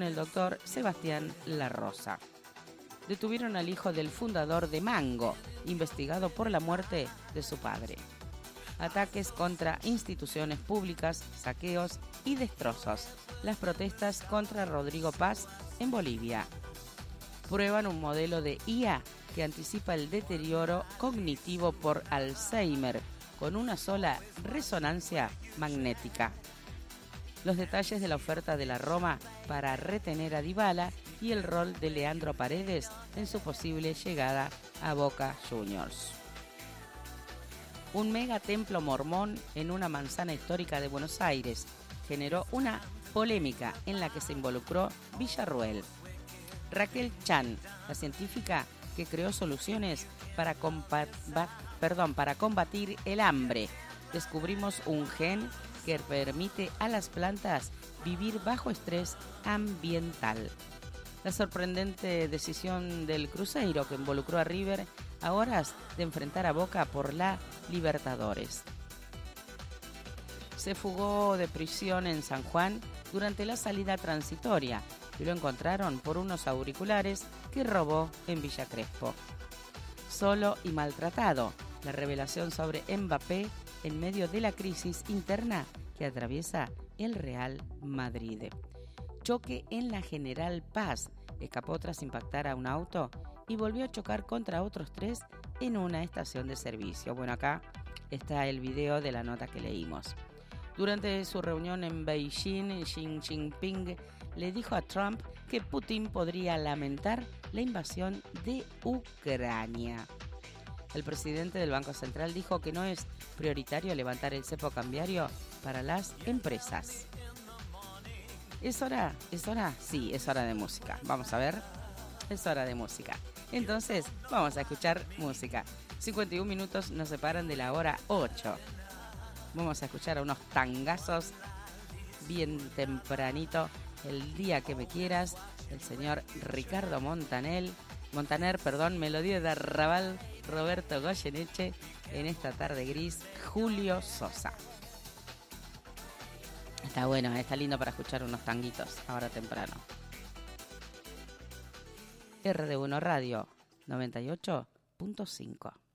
con el doctor Sebastián La Rosa. Detuvieron al hijo del fundador de Mango, investigado por la muerte de su padre. Ataques contra instituciones públicas, saqueos y destrozos. Las protestas contra Rodrigo Paz en Bolivia. Prueban un modelo de IA que anticipa el deterioro cognitivo por Alzheimer con una sola resonancia magnética. Los detalles de la oferta de la Roma para retener a Dybala y el rol de Leandro Paredes en su posible llegada a Boca Juniors. Un megatemplo mormón en una manzana histórica de Buenos Aires generó una polémica en la que se involucró Villarruel. Raquel Chan, la científica que creó soluciones para combatir el hambre. Descubrimos un gen que permite a las plantas vivir bajo estrés ambiental. La sorprendente decisión del Cruzeiro que involucró a River a horas de enfrentar a Boca por la Libertadores. Se fugó de prisión en San Juan durante la salida transitoria y lo encontraron por unos auriculares que robó en Villa Crespo. Solo y maltratado, la revelación sobre Mbappé en medio de la crisis interna que atraviesa el Real Madrid. Choque en la General Paz, escapó tras impactar a un auto y volvió a chocar contra otros 3 en una estación de servicio. Bueno, acá está el video de la nota que leímos. Durante su reunión en Beijing, Xi Jinping le dijo a Trump que Putin podría lamentar la invasión de Ucrania. El presidente del Banco Central dijo que no es prioritario levantar el cepo cambiario para las empresas. ¿Es hora? Sí, es hora de música. Vamos a ver. Es hora de música. Entonces, vamos a escuchar música. 51 minutos nos separan de la hora 8. Vamos a escuchar a unos tangazos bien tempranito. El día que me quieras, el señor Ricardo Montaner, melodía de Arrabal, Roberto Goyeneche, en esta tarde gris, Julio Sosa. Está bueno, está lindo para escuchar unos tanguitos ahora temprano. RD1 Radio 98.5.